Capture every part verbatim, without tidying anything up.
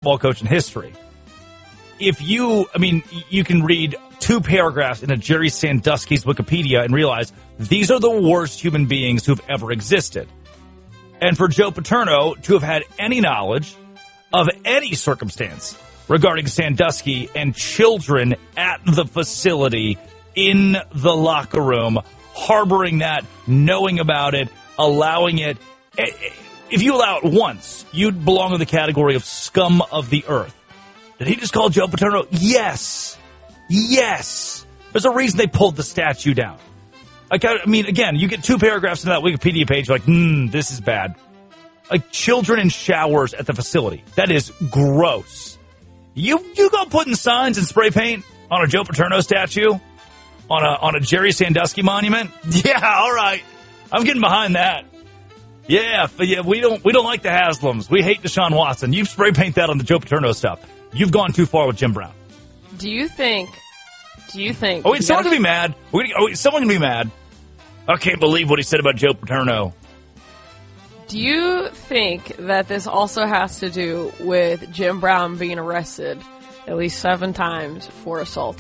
basketball coach in history. If you, I mean, you can read two paragraphs in a Jerry Sandusky's Wikipedia and realize these are the worst human beings who've ever existed. And for Joe Paterno to have had any knowledge of any circumstance regarding Sandusky and children at the facility, in the locker room, harboring that, knowing about it, allowing it. If you allow it once, you'd belong in the category of scum of the earth. Did he just call Joe Paterno? Yes. Yes. There's a reason they pulled the statue down. Like, I mean, again, you get two paragraphs in that Wikipedia page, like, hmm, this is bad. Like, children in showers at the facility. That is gross. You you go putting signs and spray paint on a Joe Paterno statue? On a on a Jerry Sandusky monument? Yeah, all right. I'm getting behind that. Yeah, yeah, we don't we don't like the Haslams. We hate Deshaun Watson. You spray paint that on the Joe Paterno stuff. You've gone too far with Jim Brown. Do you think? Do you think? Oh, wait, someone can be mad. We're gonna, oh, wait, someone can be mad. I can't believe what he said about Joe Paterno. Do you think that this also has to do with Jim Brown being arrested at least seven times for assault?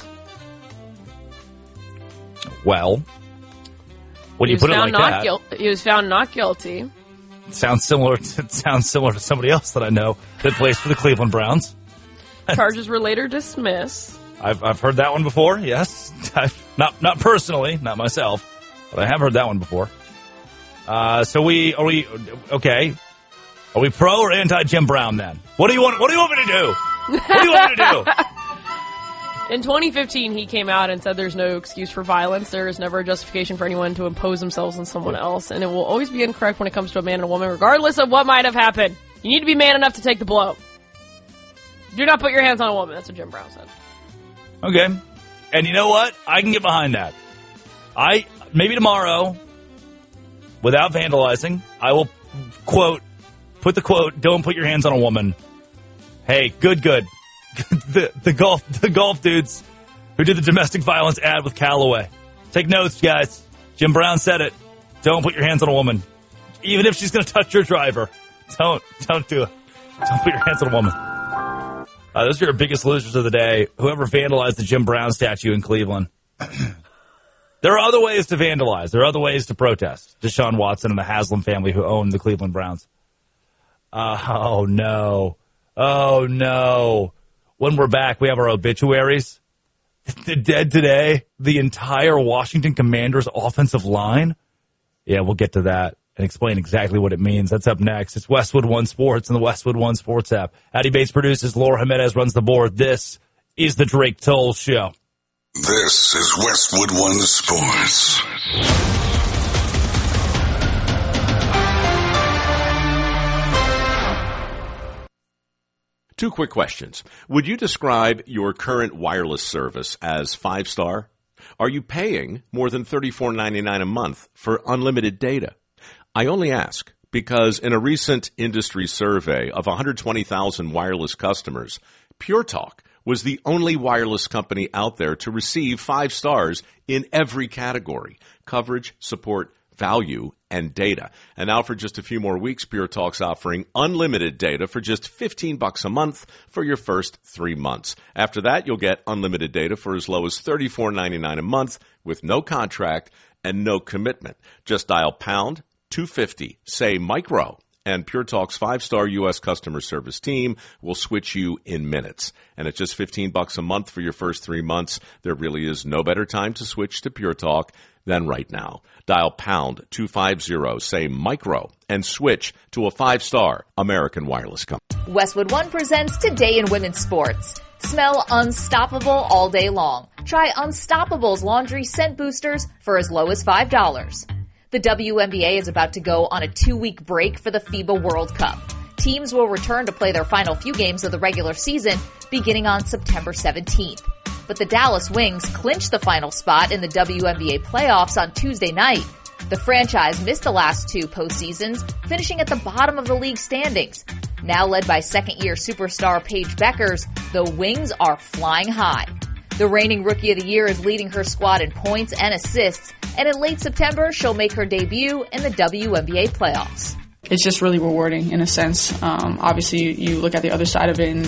Well, when he you put it like not that, guil- he was found not guilty. It sounds similar. To, it sounds similar to somebody else that I know that plays for the Cleveland Browns. Charges were later dismissed. I've I've heard that one before. Yes, I've, not not personally, not myself, but I have heard that one before. Uh, so we are we okay? Are we pro or anti Jim Brown then? What do you want? What do you want me to do? What do you want me to do? In twenty fifteen, he came out and said there's no excuse for violence. There is never a justification for anyone to impose themselves on someone else. And it will always be incorrect when it comes to a man and a woman, regardless of what might have happened. You need to be man enough to take the blow. Do not put your hands on a woman. That's what Jim Brown said. Okay. And you know what? I can get behind that. I, maybe tomorrow, without vandalizing, I will, quote, put the quote, don't put your hands on a woman. Hey, good, good. the the golf the golf dudes who did the domestic violence ad with Callaway. Take notes, guys. Jim Brown said it. Don't put your hands on a woman. Even if she's going to touch your driver. Don't. Don't do it. Don't put your hands on a woman. Uh, those are your biggest losers of the day. Whoever vandalized the Jim Brown statue in Cleveland. There are other ways to vandalize. There are other ways to protest. Deshaun Watson and the Haslam family who own the Cleveland Browns. Uh, oh, no. Oh, no. When we're back, we have our obituaries. The dead today, the entire Washington Commanders offensive line. Yeah, we'll get to that and explain exactly what it means. That's up next. It's Westwood One Sports and the Westwood One Sports app. Addy Bates produces. Laura Jimenez runs the board. This is the Drake Toll Show. This is Westwood One Sports. Two quick questions. Would you describe your current wireless service as five-star? Are you paying more than thirty-four ninety-nine a month for unlimited data? I only ask because in a recent industry survey of one hundred twenty thousand wireless customers, Pure Talk was the only wireless company out there to receive five stars in every category: coverage, support, value, and data. And now for just a few more weeks, Pure Talk's offering unlimited data for just fifteen bucks a month for your first three months. After that, you'll get unlimited data for as low as thirty-four ninety-nine a month with no contract and no commitment. Just dial pound two fifty, say micro, and Pure Talk's five-star U S customer service team will switch you in minutes. And at just fifteen bucks a month for your first three months, there really is no better time to switch to Pure Talk than right now. Dial pound two fifty, say micro, and switch to a five-star American wireless company. Westwood One presents Today in Women's Sports. Smell unstoppable all day long. Try Unstoppable's laundry scent boosters for as low as five dollars. The W N B A is about to go on a two-week break for the FIBA World Cup. Teams will return to play their final few games of the regular season beginning on September seventeenth. But the Dallas Wings clinched the final spot in the W N B A playoffs on Tuesday night. The franchise missed the last two postseasons, finishing at the bottom of the league standings. Now led by second-year superstar Paige Beckers, the Wings are flying high. The reigning Rookie of the Year is leading her squad in points and assists, and in late September, she'll make her debut in the W N B A playoffs. It's just really rewarding in a sense. Um, obviously, you look at the other side of it and